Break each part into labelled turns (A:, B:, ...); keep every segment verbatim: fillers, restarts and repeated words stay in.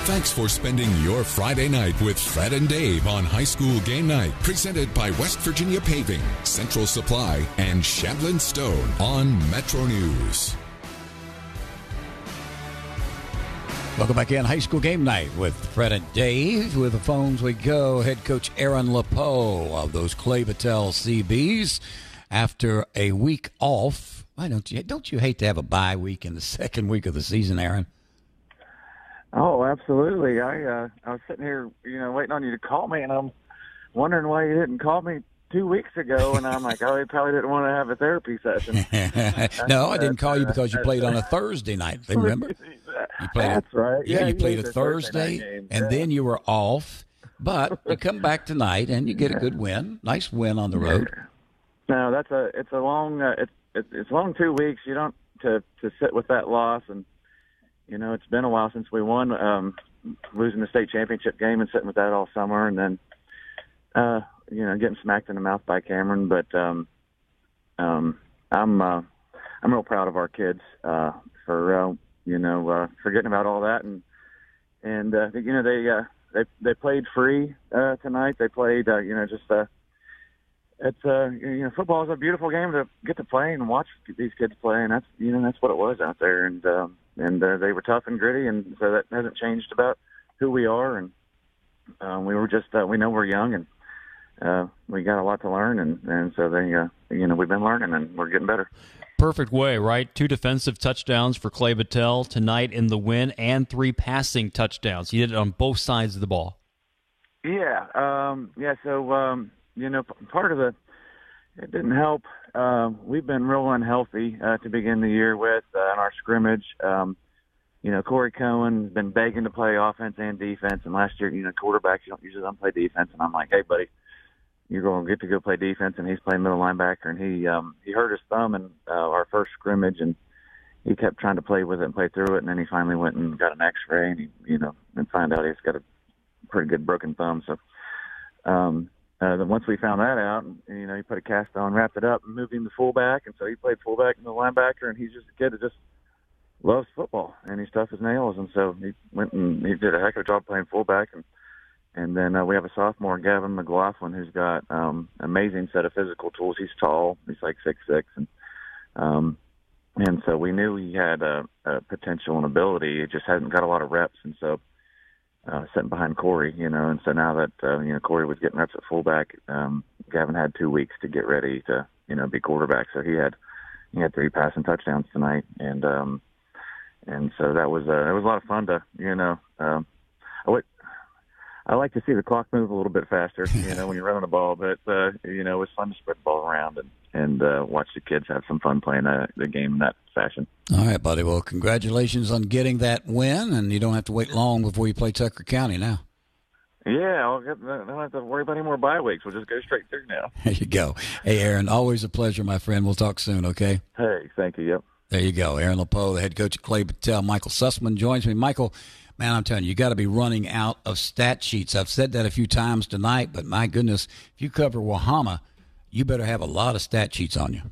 A: Thanks for spending your Friday night with Fred and Dave on High School Game Night, presented by West Virginia Paving, Central Supply, and Shandlin Stone on Metro News.
B: Welcome back in High School Game Night with Fred and Dave. With the phones we go, head coach Aaron LePeau of those Clay Battelle C Bs. After a week off, why don't you don't you hate to have a bye week in the second week of the season, Aaron?
C: Oh, absolutely. I uh, I was sitting here, you know, waiting on you to call me, and I'm wondering why you didn't call me two weeks ago. And I'm like, oh, you probably didn't want to have a therapy session.
B: No, I didn't call you because you played on a Thursday night. Remember? You played
C: That's
B: a,
C: right.
B: Yeah,
C: Yeah,
B: you
C: you
B: played a
C: used a
B: Thursday,
C: Thursday night game.
B: and
C: Yeah.
B: then you were off. But you come back tonight, and you get a good win. Nice win on the road.
C: No, that's a it's a long uh, it's it's it's a long two weeks. You don't to to sit with that loss, and you know it's been a while since we won. Um, losing the state championship game and sitting with that all summer, and then uh, you know getting smacked in the mouth by Cameron. But um, um, I'm uh, I'm real proud of our kids uh, for uh, you know uh, forgetting about all that, and and uh, you know they uh, they they played free uh, tonight. They played uh, you know just. Uh, It's uh, you know, football is a beautiful game to get to play and watch these kids play, and that's you know that's what it was out there, and um, and uh, they were tough and gritty, and so that hasn't changed about who we are, and um, we were just uh, we know we're young, and uh, we got a lot to learn, and and so they uh, you know we've been learning, and we're getting better.
D: Perfect way, right? Two defensive touchdowns for Clay Battelle tonight in the win, and three passing touchdowns. He did it on both sides of the ball.
C: Yeah, um, yeah. So. Um, You know, part of the it didn't help. Uh, we've been real unhealthy uh, to begin the year with uh, in our scrimmage. Um, you know, Corey Cohen's been begging to play offense and defense, and last year, you know, quarterbacks you don't usually don't play defense, and I'm like, hey, buddy, you're going to get to go play defense, and he's playing middle linebacker, and he um, he hurt his thumb in uh, our first scrimmage, and he kept trying to play with it and play through it, and then he finally went and got an X-ray, and he, you know, and found out he's got a pretty good broken thumb, so. Um, Uh, then once we found that out, you know, he put a cast on, wrapped it up, and moved him to fullback. And so he played fullback and the linebacker, and he's just a kid that just loves football, and he's tough as nails. And so he went and he did a heck of a job playing fullback. And and then uh, we have a sophomore, Gavin McLaughlin, who's got um, amazing set of physical tools. He's tall, he's like six six, and um, and so we knew he had a, a potential and ability. He just hadn't got a lot of reps, and so. Uh, sitting behind Corey, you know, and so now that, uh, you know, Corey was getting reps at fullback, um, Gavin had two weeks to get ready to, you know, be quarterback. So he had, he had three passing touchdowns tonight. And, um, and so that was, uh, it was a lot of fun to, you know, um, I would, I like to see the clock move a little bit faster, you know, when you're running the ball, but, uh, you know, it was fun to spread the ball around and, and, uh, watch the kids have some fun playing uh, the game in that fashion.
B: All right, buddy. Well, congratulations on getting that win, and you don't have to wait long before you play Tucker County now.
C: Yeah, I'll get, I don't have to worry about any more bye weeks. We'll just go straight through now.
B: There you go. Hey, Aaron, always a pleasure, my friend. We'll talk soon, okay?
C: Hey, thank you. Yep.
B: There you go. Aaron LePeau, the head coach of Clay Battelle. Michael Sussman joins me. Michael, man, I'm telling you, you got to be running out of stat sheets. I've said that a few times tonight, but my goodness, if you cover Wahama, you better have a lot of stat sheets on you.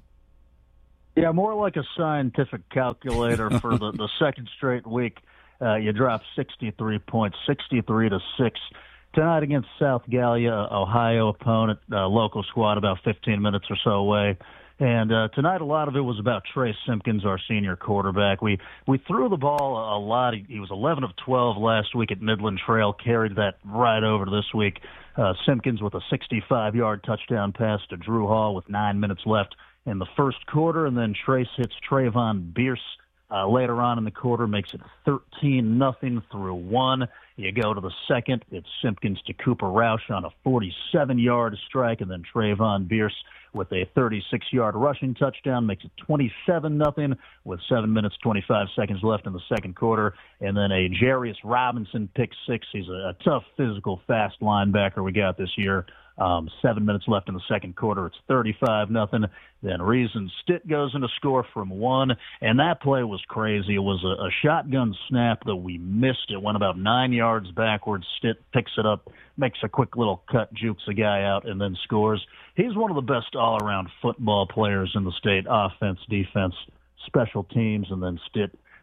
E: Yeah, more like a scientific calculator for the, the second straight week. Uh, you dropped sixty-three points, sixty-three to six. Tonight against South Gallia, Ohio opponent, uh, local squad about fifteen minutes or so away. And uh, tonight, a lot of it was about Trey Simpkins, our senior quarterback. We we threw the ball a lot. He, he was eleven of twelve last week at Midland Trail, carried that right over to this week. Uh, Simpkins with a sixty-five-yard touchdown pass to Drew Hall with nine minutes left in the first quarter, and then Trace hits Trayvon Bierce uh, later on in the quarter, makes it thirteen nothing through one. You go to the second, it's Simpkins to Cooper Roush on a forty-seven-yard strike, and then Trayvon Bierce with a thirty-six-yard rushing touchdown makes it twenty-seven nothing with seven minutes, twenty-five seconds left in the second quarter. And then a Jarius Robinson pick six. He's a, a tough, physical, fast linebacker we got this year. Um, seven minutes left in the second quarter. It's thirty-five nothing. Then Reason Stitt goes in to score from one, and that play was crazy. It was a, a shotgun snap that we missed. It went about nine yards backwards. Stitt picks it up, makes a quick little cut, jukes a guy out, and then scores. He's one of the best all-around football players in the state, offense, defense, special teams, and then Stitt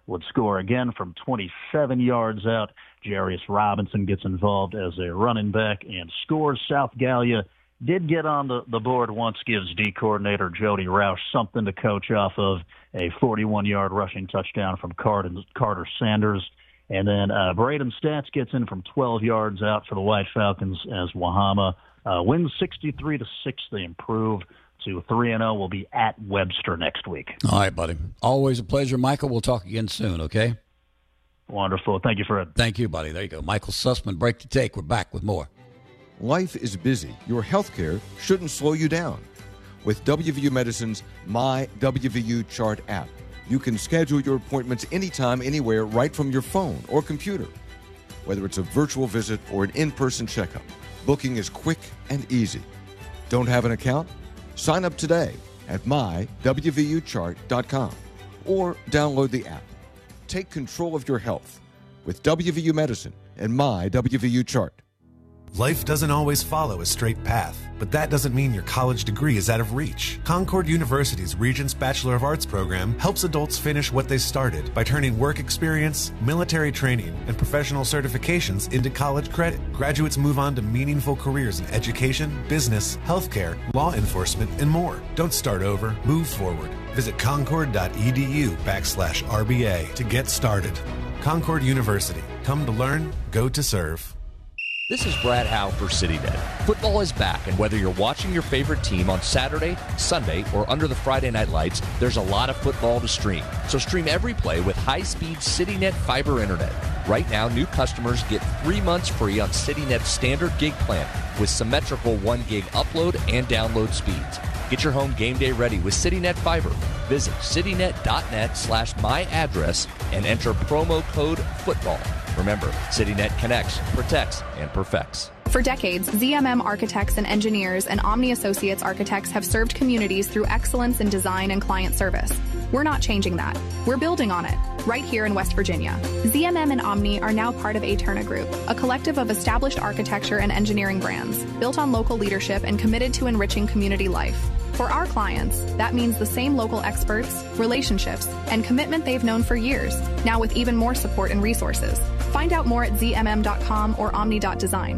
E: would score again from twenty-seven yards out. Jarius Robinson gets involved as a running back and scores. South Gallia did get on the, the board once, gives D coordinator Jody Roush something to coach off of, a forty-one-yard rushing touchdown from Carter, Carter Sanders. And then uh, Braden Stats gets in from twelve yards out for the White Falcons as Wahama uh, wins sixty-three to six. They improve to three and oh. Will be at Webster next week.
B: All right, buddy. Always a pleasure, Michael. We'll talk again soon, okay?
E: Wonderful. Thank you, Fred.
B: Thank you, buddy. There you go. Michael Sussman, Break to Take. We're back with more.
F: Life is busy. Your health care shouldn't slow you down. With W V U Medicine's My W V U Chart app, you can schedule your appointments anytime, anywhere, right from your phone or computer. Whether it's a virtual visit or an in-person checkup, booking is quick and easy. Don't have an account? Sign up today at my w v u chart dot com or download the app. Take control of your health with W V U Medicine and My W V U Chart.
G: Life doesn't always follow a straight path, but that doesn't mean your college degree is out of reach. Concord University's Regents Bachelor of Arts program helps adults finish what they started by turning work experience, military training, and professional certifications into college credit. Graduates move on to meaningful careers in education, business, healthcare, law enforcement, and more. Don't start over, move forward. Visit concord.edu backslash RBA to get started. Concord University. Come to learn, go to serve.
H: This is Brad Howe for CityNet. Football is back, and whether you're watching your favorite team on Saturday, Sunday, or under the Friday night lights, there's a lot of football to stream. So stream every play with high-speed CityNet fiber internet. Right now, new customers get three months free on CityNet's standard gig plan with symmetrical one gig upload and download speeds. Get your home game day ready with CityNet Fiber. Visit citynet.net slash my address and enter promo code FOOTBALL. Remember, CityNet connects, protects, and perfects.
I: For decades, Z M M architects and engineers and Omni Associates architects have served communities through excellence in design and client service. We're not changing that. We're building on it, right here in West Virginia. Z M M and Omni are now part of Aeterna Group, a collective of established architecture and engineering brands, built on local leadership and committed to enriching community life. For our clients, that means the same local experts, relationships, and commitment they've known for years, now with even more support and resources. Find out more at z m m dot com or omni dot design.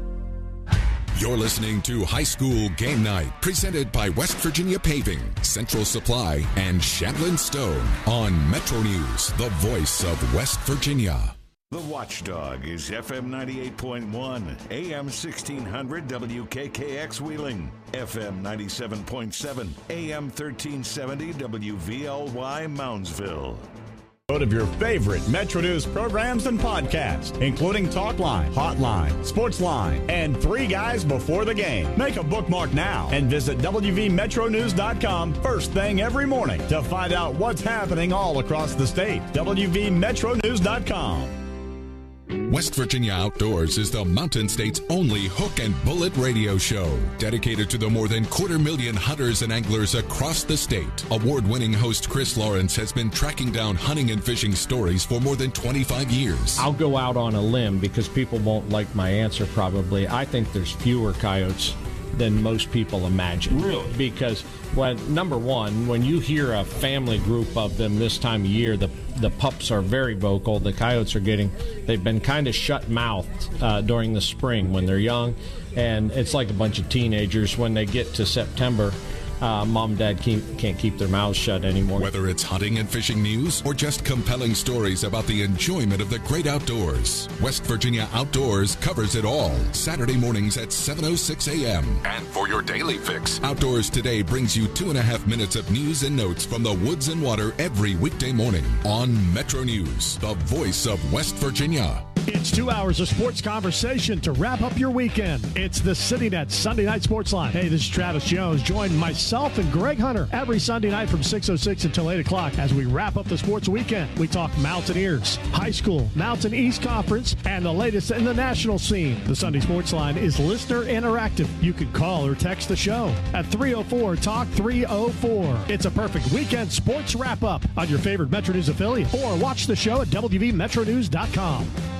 A: You're listening to High School Game Night, presented by West Virginia Paving, Central Supply, and Shamblin Stone on Metro News, the voice of West Virginia.
J: The Watchdog is F M ninety-eight point one, A M sixteen hundred W K K X Wheeling, F M ninety-seven point seven, A M thirteen seventy W V L Y Moundsville.
K: Of your favorite Metro News programs and podcasts, including Talkline, Hotline, Sportsline, and Three Guys Before the Game. Make a bookmark now and visit w v metro news dot com first thing every morning to find out what's happening all across the state. w v metro news dot com.
A: West Virginia Outdoors is the Mountain State's only hook and bullet radio show, dedicated to the more than quarter million hunters and anglers across the state. Award-winning host Chris Lawrence has been tracking down hunting and fishing stories for more than twenty-five years.
L: I'll go out on a limb because people won't like my answer probably. I think there's fewer coyotes than most people imagine.
M: Really?
L: Because, when number one, when you hear a family group of them this time of year, the the pups are very vocal. The coyotes are getting, they've been kind of shut-mouthed uh, during the spring when they're young, and it's like a bunch of teenagers. When they get to September, Uh, mom and dad can't, can't keep their mouths shut anymore.
A: Whether it's hunting and fishing news or just compelling stories about the enjoyment of the great outdoors, West Virginia Outdoors covers it all. Saturday mornings at seven oh six a.m. And for your daily fix, Outdoors Today brings you two and a half minutes of news and notes from the woods and water every weekday morning on Metro News, the voice of West Virginia.
M: It's two hours of sports conversation to wrap up your weekend. It's the CityNet Sunday Night Sports Line. Hey, this is Travis Jones. Join myself and Greg Hunter every Sunday night from six oh six until eight o'clock as we wrap up the sports weekend. We talk Mountaineers, high school, Mountain East Conference, and the latest in the national scene. The Sunday Sports Line is listener interactive. You can call or text the show at three oh four talk three oh four. It's a perfect weekend sports wrap-up on your favorite Metro News affiliate, or watch the show at w v metro news dot com.